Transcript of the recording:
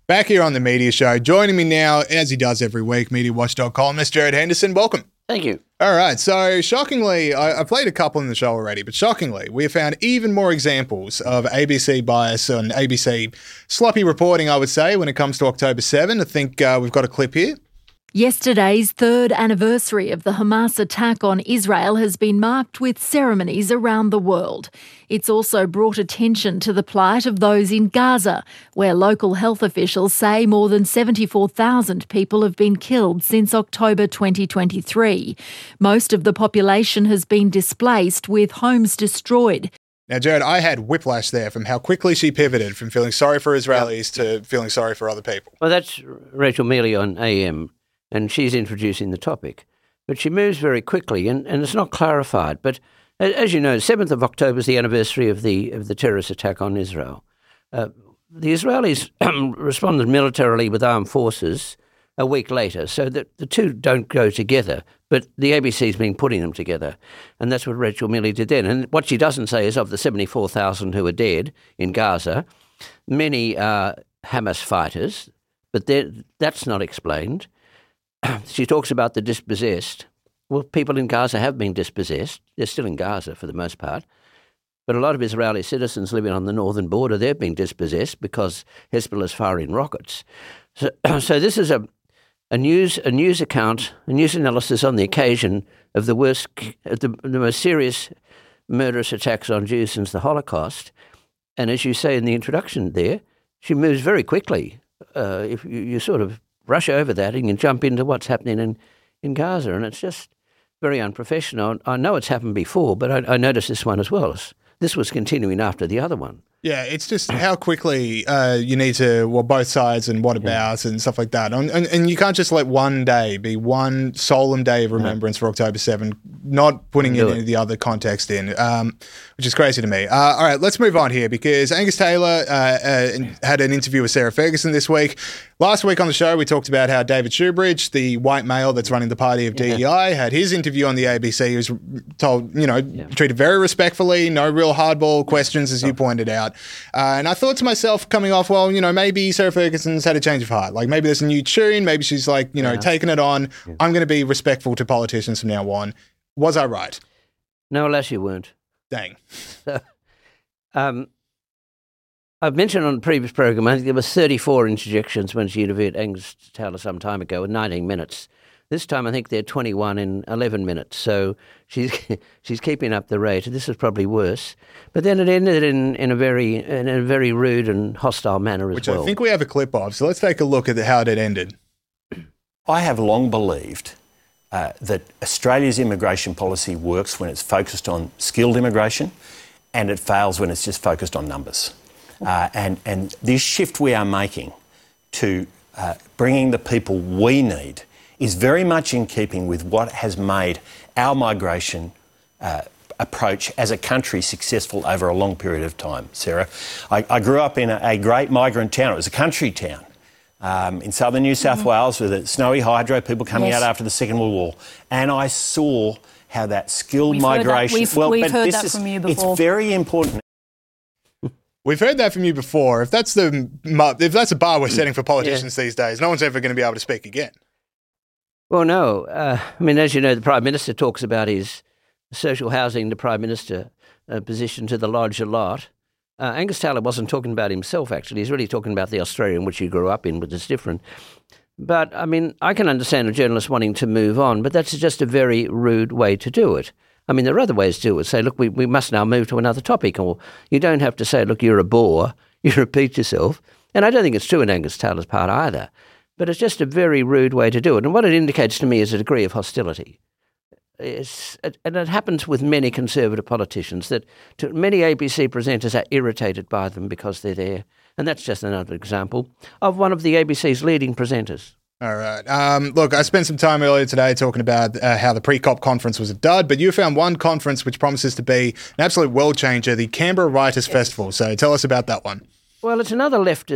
Back here on the Media Show, joining me now, as he does every week, MediaWatchdog columnist Jared Henderson. Welcome. Thank you. All right, so shockingly, I played a couple in the show already, but shockingly, we have found even more examples of ABC bias and ABC sloppy reporting, I would say, when it comes to October 7. I think we've got a clip here. Yesterday's third anniversary of the Hamas attack on Israel has been marked with ceremonies around the world. It's also brought attention to the plight of those in Gaza, where local health officials say more than 74,000 people have been killed since October 2023. Most of the population has been displaced, with homes destroyed. Now, Jared, I had whiplash there from how quickly she pivoted from feeling sorry for Israelis to feeling sorry for other people. Well, that's Rachel Mealy on AM. And she's introducing the topic. But she moves very quickly, and it's not clarified. But as you know, 7th of October is the anniversary of the terrorist attack on Israel. The Israelis responded militarily with armed forces a week later, so that the two don't go together. But the ABC's been putting them together, and that's what Rachel Mealy did then. And what she doesn't say is of the 74,000 who are dead in Gaza, many are Hamas fighters, but that's not explained. She talks about the dispossessed. Well, people in Gaza have been dispossessed. They're still in Gaza for the most part. But a lot of Israeli citizens living on the northern border, they've been dispossessed because Hezbollah's firing rockets. So this is a news account, a news analysis on the occasion of the most serious murderous attacks on Jews since the Holocaust. And as you say in the introduction there, she moves very quickly. If you sort of rush over that and you jump into what's happening in Gaza, and it's just very unprofessional. I know it's happened before, but I noticed this one as well. This was continuing after the other one. Yeah, it's just how quickly you need to, both sides and what about and stuff like that. And you can't just let one day be one solemn day of remembrance for October 7, not putting any of the other context in, which is crazy to me. All right, let's move on here because Angus Taylor had an interview with Sarah Ferguson this week. Last week on the show, we talked about how David Shoebridge, the white male that's running the party of DEI, had his interview on the ABC. He was told, treated very respectfully, no real hardball questions, as you pointed out. And I thought to myself, coming off, maybe Sarah Ferguson's had a change of heart. Like maybe there's a new tune. Maybe she's taking it on. Yeah. I'm going to be respectful to politicians from now on. Was I right? No, alas, you weren't. Dang. I've mentioned on the previous program, I think there were 34 interjections when she interviewed Angus Taylor some time ago in 19 minutes. This time I think they're 21 in 11 minutes. So she's keeping up the rate. This is probably worse. But then it ended in a very rude and hostile manner as well. Which I think we have a clip of. So let's take a look at how it ended. I have long believed that Australia's immigration policy works when it's focused on skilled immigration, and it fails when it's just focused on numbers. And this shift we are making to bringing the people we need is very much in keeping with what has made our migration approach as a country successful over a long period of time, Sarah. I grew up in a great migrant town. It was a country town in southern New South Wales with a snowy hydro, people coming out after the Second World War. And I saw how that skilled migration... We've heard that from you before. It's very important. We've heard that from you before. If that's a bar we're setting for politicians these days, no one's ever going to be able to speak again. Well, no. As you know, the Prime Minister talks about his social housing, the Prime Minister position to the Lodge a lot. Angus Taylor wasn't talking about himself, actually. He's really talking about the Australia in which he grew up in, which is different. But, I can understand a journalist wanting to move on, but that's just a very rude way to do it. There are other ways to do it. Say, look, we must now move to another topic. Or you don't have to say, look, you're a bore. You repeat yourself. And I don't think it's true in Angus Taylor's part either. But it's just a very rude way to do it. And what it indicates to me is a degree of hostility. And it happens with many Conservative politicians that many ABC presenters are irritated by them because they're there. And that's just another example of one of the ABC's leading presenters. All right. Look, I spent some time earlier today talking about how the pre-COP conference was a dud, but you found one conference which promises to be an absolute world changer, the Canberra Writers' Festival. So tell us about that one. Well, it's another leftist